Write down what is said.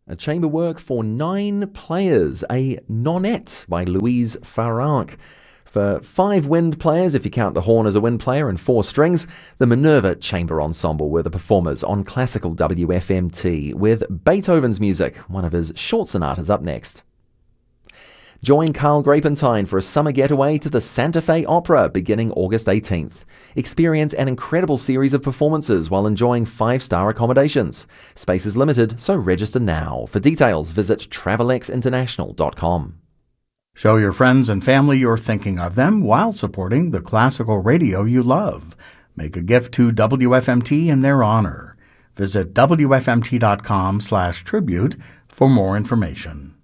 A chamber work for 9 players, a nonette by Louise Farranc. For 5 wind players, if you count the horn as a wind player, and 4 strings, the Minerva Chamber Ensemble were the performers on classical WFMT, with Beethoven's music, one of his short sonatas, up next. Join Carl Grapentine for a summer getaway to the Santa Fe Opera beginning August 18th. Experience an incredible series of performances while enjoying 5-star accommodations. Space is limited, so register now. For details, visit travelexinternational.com. Show your friends and family you're thinking of them while supporting the classical radio you love. Make a gift to WFMT in their honor. Visit WFMT.com/tribute for more information.